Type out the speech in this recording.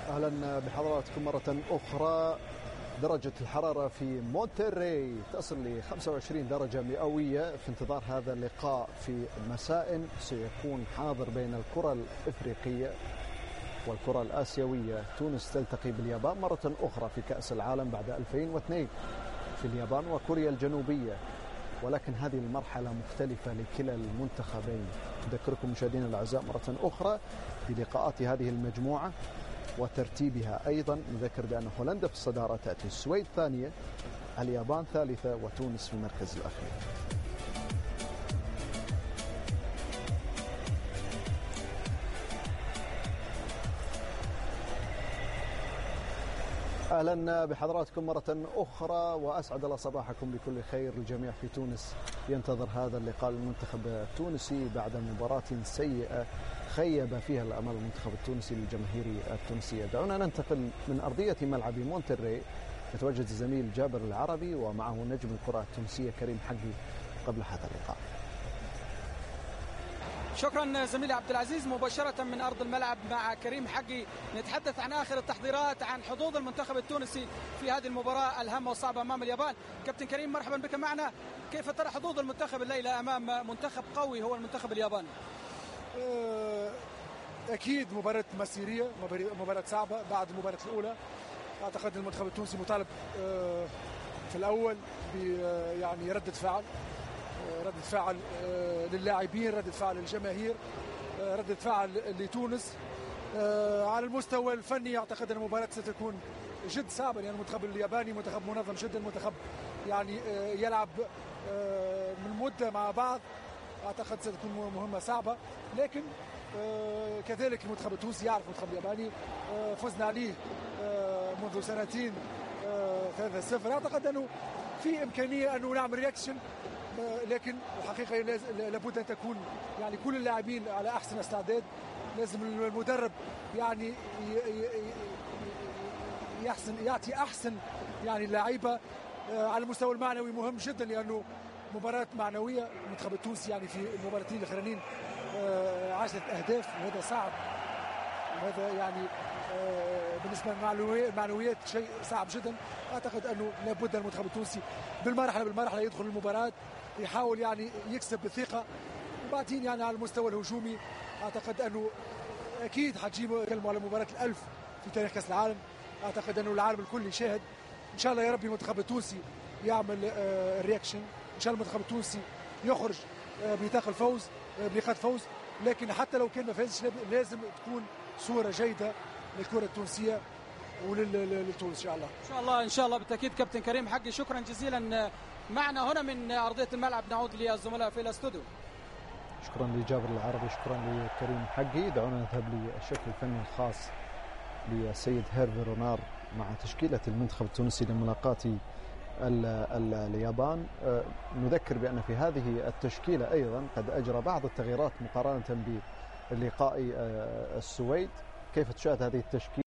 أهلا بحضراتكم مرة أخرى. درجة الحرارة في مونتري تصل ل 25 درجة مئوية في انتظار هذا اللقاء في مساء سيكون حاضر بين الكرة الإفريقية والكرة الآسيوية. تونس تلتقي باليابان مرة أخرى في كأس العالم بعد 2002 في اليابان وكوريا الجنوبية، ولكن هذه المرحلة مختلفة لكلا المنتخبين. أذكركم مشاهدينا الأعزاء مرة أخرى بلقاءات هذه المجموعة وترتيبها. أيضا نذكر بأن هولندا في الصدارة، تأتي السويد ثانية، اليابان ثالثة، وتونس في المركز الأخير. أهلا بحضراتكم مرة أخرى، وأسعد الله صباحكم بكل خير. الجميع في تونس ينتظر هذا اللقاء المنتخب التونسي بعد مباراة سيئة خيب فيها الأمل المنتخب التونسي للجماهير التونسية. دعونا ننتقل من أرضية ملعب مونتري. يتواجد الزميل جابر العربي ومعه نجم الكرة التونسية كريم حقي قبل هذا اللقاء. شكرا زميلي عبد العزيز. مباشرة من أرض الملعب مع كريم حقي نتحدث عن آخر التحضيرات عن حظوظ المنتخب التونسي في هذه المباراة الهامة والصعبة أمام اليابان. كابتن كريم مرحبا بك معنا. كيف ترى حظوظ المنتخب الليلة أمام منتخب قوي هو المنتخب الياباني؟ أكيد مباراة مسيرية، مباراة صعبة بعد المباراة الأولى. أعتقد المنتخب التونسي مطالب في الأول يعني ردة فعل للاعبين، ردة فعل للجماهير، ردة فعل لتونس. على المستوى الفني أعتقد أن المباراة ستكون جد صعبة، لأن المنتخب الياباني منتخب منظم جدا، منتخب يعني يلعب من مدة مع بعض. أعتقد ستكون مهمة صعبة، لكن كذلك المنتخب التونسي يعرف المنتخب الياباني، فزنا عليه منذ سنتين 3-0. أعتقد أنه في إمكانية أنه نعمل رياكشن، لكن الحقيقة لابد أن تكون يعني كل اللاعبين على أحسن استعداد. لازم المدرب يعني يعطي أحسن يعني اللاعيبة. على المستوى المعنوي مهم جدا، لأنه مباراة معنوية. المنتخب التونسي يعني في المباراتين الأخرانيين 10 أهداف، وهذا صعب، وهذا يعني بالنسبة للمعنويات شيء صعب جدا. أعتقد أنه لابد المنتخب التونسي بالمرحلة يدخل المباراة، يحاول يعني يكسب بالثقة. وبعدين يعني على المستوى الهجومي أعتقد أنه أكيد حتجيب كلمة على مباراة الألف في تاريخ كأس العالم. أعتقد أنه العالم الكل يشاهد. إن شاء الله يا ربي المنتخب التونسي يعمل رياكشن، إن شاء الله المنتخب التونسي يخرج بنطاق الفوز، بنقاط فوز. لكن حتى لو كان ما فازش لازم تكون صورة جيدة للكرة التونسية وللتونس إن شاء الله. إن شاء الله بالتأكيد. كابتن كريم حقي شكرا جزيلا معنا هنا من أرضية الملعب. نعود للزملاء في الاستوديو. شكرا لجابر العربي، شكرا لكريم حقي. دعونا نذهب للشكل الفني الخاص للسيد هيرفي رونار مع تشكيلة المنتخب التونسي لملاقاة اليابان. نذكر بأن في هذه التشكيلة أيضا قد أجرى بعض التغييرات مقارنة بلقاء السويد. كيف تشاهد هذه التشكيلة؟